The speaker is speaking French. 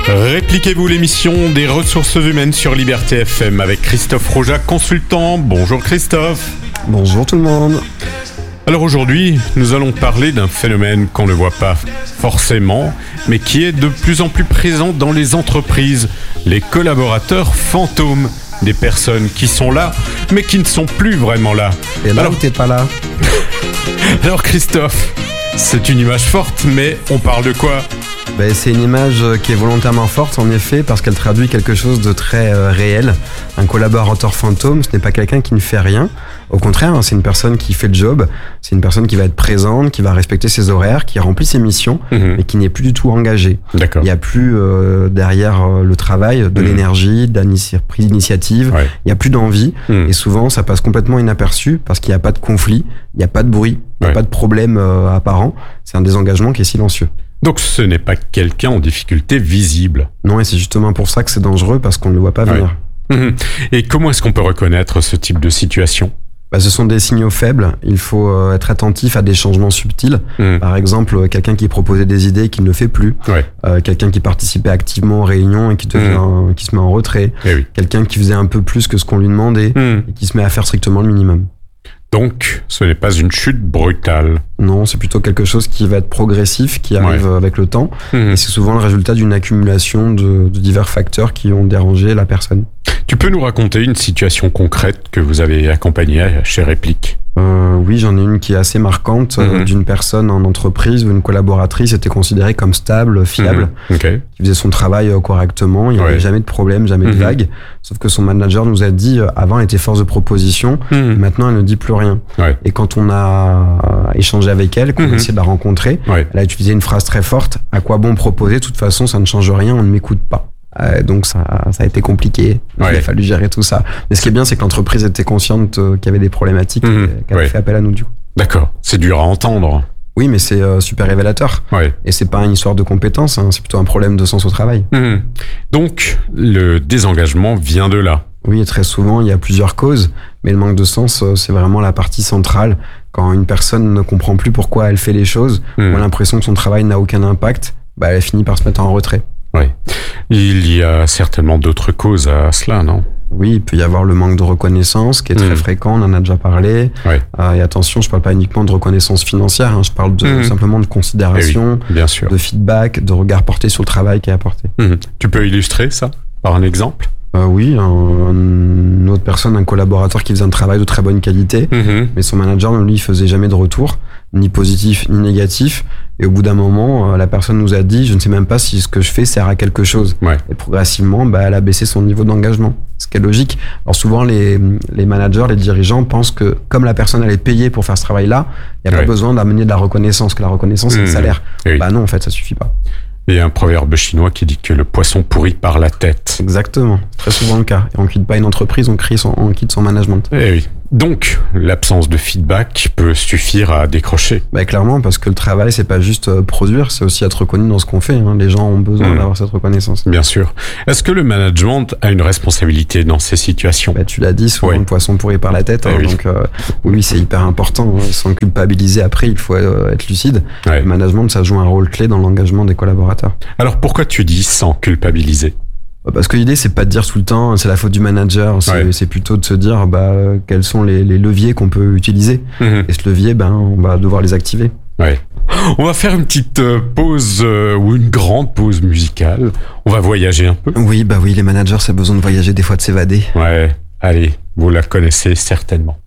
Répliquez-vous, l'émission des ressources humaines sur Liberté FM avec Christophe Rojac, consultant. Bonjour Christophe. Bonjour tout le monde. Alors aujourd'hui, nous allons parler d'un phénomène qu'on ne voit pas forcément, mais qui est de plus en plus présent dans les entreprises, les collaborateurs fantômes, des personnes qui sont là, mais qui ne sont plus vraiment là. Et là où t'es pas là. Alors Christophe, c'est une image forte, mais on parle de quoi ? C'est une image qui est volontairement forte en effet parce qu'elle traduit quelque chose de très réel. Un collaborateur fantôme, ce n'est pas quelqu'un qui ne fait rien. Au contraire, c'est une personne qui fait le job, c'est une personne qui va être présente, qui va respecter ses horaires, qui remplit ses missions, mais qui n'est plus du tout engagée. D'accord. Il n'y a plus derrière le travail de l'énergie, de la prise d'initiative, Ouais. il n'y a plus d'envie et souvent ça passe complètement inaperçu parce qu'il n'y a pas de conflit, il n'y a pas de bruit, il n'y a Ouais. pas de problème apparent. C'est un désengagement qui est silencieux. Donc ce n'est pas quelqu'un en difficulté visible. Non, et c'est justement pour ça que c'est dangereux, parce qu'on ne le voit pas venir. Et comment est-ce qu'on peut reconnaître ce type de situation ? Ce sont des signaux faibles, il faut être attentif à des changements subtils. Par exemple, quelqu'un qui proposait des idées et qui ne le fait plus. Ouais. Quelqu'un qui participait activement aux réunions et qui se met en retrait. Eh oui. Quelqu'un qui faisait un peu plus que ce qu'on lui demandait et qui se met à faire strictement le minimum. Donc ce n'est pas une chute brutale. Non, c'est plutôt quelque chose qui va être progressif, qui arrive avec le temps. Et c'est souvent le résultat d'une accumulation de divers facteurs qui ont dérangé la personne. Tu peux nous raconter une situation concrète que vous avez accompagnée chez Réplique ? Oui, j'en ai une qui est assez marquante, d'une personne en entreprise où une collaboratrice était considérée comme stable, fiable, Ok. qui faisait son travail correctement, il n'y avait jamais de problème, jamais de vague. Sauf que son manager nous a dit, avant elle était force de proposition, maintenant elle ne dit plus rien. Ouais. Et quand on a échangé avec elle, qu'on a essayé de la rencontrer, Ouais. elle a utilisé une phrase très forte, à quoi bon proposer, de toute façon ça ne change rien, on ne m'écoute pas. Donc ça a été compliqué, il a fallu gérer tout ça. Mais ce qui est bien, c'est que l'entreprise était consciente qu'il y avait des problématiques et qu'elle a fait appel à nous du coup. D'accord. C'est dur à entendre. Oui, mais c'est super révélateur. Ouais. Et c'est pas une histoire de compétence, c'est plutôt un problème de sens au travail. Donc le désengagement vient de là. Oui, et très souvent, il y a plusieurs causes, mais le manque de sens, c'est vraiment la partie centrale. Quand une personne ne comprend plus pourquoi elle fait les choses, ou a l'impression que son travail n'a aucun impact, elle finit par se mettre en retrait. Ouais. Il y a certainement d'autres causes à cela, non ? Oui, il peut y avoir le manque de reconnaissance qui est très fréquent, on en a déjà parlé. Ouais. Et attention, je parle pas uniquement de reconnaissance financière, je parle simplement de considération, Eh oui, bien sûr. de feedback, de regard porté sur le travail qui est apporté. Tu peux illustrer ça par un exemple ? Oui, une autre personne, un collaborateur qui faisait un travail de très bonne qualité, mais son manager, lui, il faisait jamais de retour, ni positif, ni négatif. Et au bout d'un moment, la personne nous a dit, je ne sais même pas si ce que je fais sert à quelque chose. Ouais. Et progressivement, elle a baissé son niveau d'engagement. Ce qui est logique. Alors souvent, les managers, les dirigeants pensent que comme la personne, elle est payée pour faire ce travail-là, il n'y a pas besoin d'amener de la reconnaissance, que la reconnaissance, c'est le salaire. Oui. Non, en fait, ça suffit pas. Il y a un proverbe chinois qui dit que le poisson pourrit par la tête. Exactement, très souvent le cas. Et on quitte pas une entreprise, on quitte son management. Eh oui. Donc, l'absence de feedback peut suffire à décrocher. Clairement, parce que le travail, c'est pas juste produire, c'est aussi être reconnu dans ce qu'on fait. Les gens ont besoin d'avoir cette reconnaissance. Bien sûr. Est-ce que le management a une responsabilité dans ces situations ? Tu l'as dit, souvent le poisson pourrit par la tête. Oui. Donc, oui, c'est hyper important. Sans culpabiliser après, il faut être lucide. Ouais. Le management, ça joue un rôle clé dans l'engagement des collaborateurs. Alors, pourquoi tu dis sans culpabiliser ? Parce que l'idée, c'est pas de dire tout le temps c'est la faute du manager, c'est plutôt de se dire quels sont les leviers qu'on peut utiliser. Et ce levier, on va devoir les activer. Ouais. On va faire une petite pause ou une grande pause musicale. On va voyager un peu. Oui, les managers, ça a besoin de voyager, des fois de s'évader. Ouais, allez, vous la connaissez certainement.